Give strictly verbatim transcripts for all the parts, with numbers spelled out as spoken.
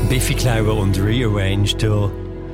Biffy Clyro und Rearrange der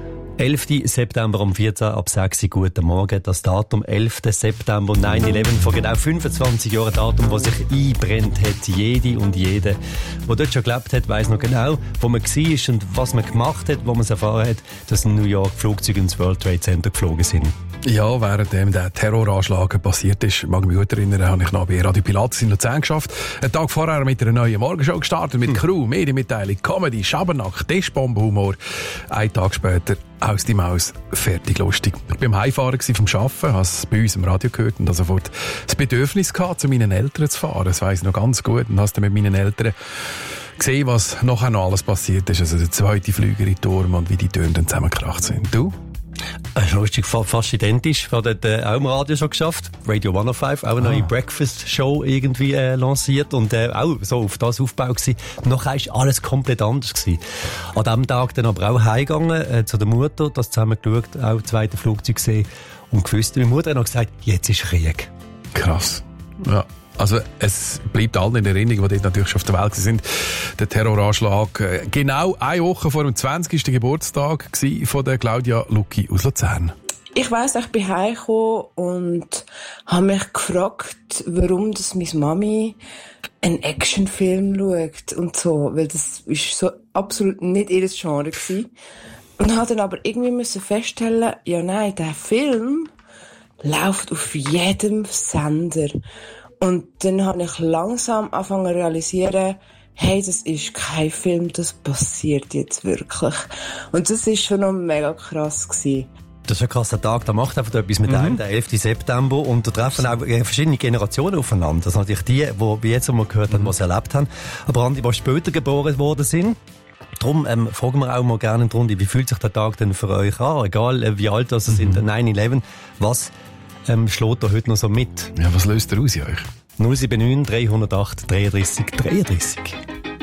elften September um vierzehn ab sechs Uhr. Guten Morgen. Das Datum elften September neun elf vor genau fünfundzwanzig Jahren. Datum, das sich einbrennt hat. Jede und jede, der dort schon gelebt hat, weiss noch genau, wo man war und was man gemacht hat, wo man es erfahren hat, dass in New York Flugzeuge ins World Trade Center geflogen sind. Ja, während der Terroranschlag passiert ist, mag ich mich gut erinnern, habe ich noch bei Radio Pilatus in Luzern geschafft. Einen Tag vorher mit einer neuen Morgenshow gestartet, mit Crew, Medienmitteilung, Comedy, Schabernack, Tischbombenhumor. Einen Tag später aus die Maus, fertig lustig. Ich war am Heimfahren vom Arbeiten, habe es bei uns im Radio gehört und habe sofort das Bedürfnis gehabt, zu meinen Eltern zu fahren. Das weiss ich noch ganz gut. Und habe dann mit meinen Eltern gesehen, was nachher noch alles passiert ist. Also der zweite Flüger in den Turm und wie die Töne dann zusammengekracht sind. Du? Lustig, fast identisch. Ich habe dort äh, auch im Radio schon geschafft. Radio hundertfünf, auch eine ah. neue Breakfast-Show irgendwie äh, lanciert und äh, auch so auf das Aufbau gewesen. Nachher war alles komplett anders gewesen. An diesem Tag dann aber auch heimgegangen äh, zu der Mutter, das zusammen geschaut, auch das zweite Flugzeug gesehen und gewusst, meine Mutter hat noch gesagt, jetzt ist Krieg. Krass. Ja. Also, es bleibt allen in Erinnerung, die dort natürlich schon auf der Welt sind. Der Terroranschlag, genau eine Woche vor dem zwanzigsten Geburtstag von der Claudia Lucki aus Luzern. Ich weiss, ich bin heimgekommen und habe mich gefragt, warum das meine Mami einen Actionfilm schaut und so, weil das ist so absolut nicht ihr Genre gewesen. Und habe dann aber irgendwie müssen feststellen, ja nein, der Film läuft auf jedem Sender. Und dann habe ich langsam angefangen zu realisieren, hey, das ist kein Film, das passiert jetzt wirklich. Und das war schon noch mega krass gewesen. Das ist ein krasser Tag, da macht einfach etwas mit mhm. einem, der elften September, und da treffen auch verschiedene Generationen aufeinander. Das sind natürlich die, die wie jetzt einmal gehört haben, mhm. was sie erlebt haben, aber andere, die später geboren worden sind. Darum ähm, fragen wir auch mal gerne in die Runde, wie fühlt sich der Tag denn für euch an? Egal, äh, wie alt das mhm. sind, neun elf, was ähm, schlägt da heute noch so mit? Ja, was löst ihr aus in euch? null sieben neun, drei null acht, dreiunddreißig, dreiunddreißig.